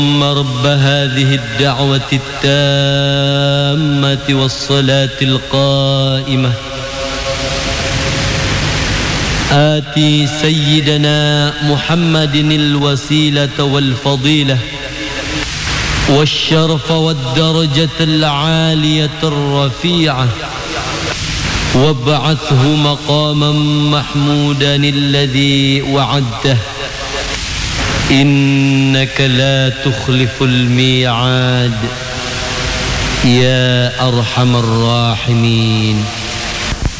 رب هذه الدعوة التامة والصلاة القائمة آتي سيدنا محمد الوسيلة والفضيلة والشرف والدرجة العالية الرفيعة وابعثه مقاما محمودا الذي وعدته إنك لا تخلف الميعاد يا أرحم الراحمين.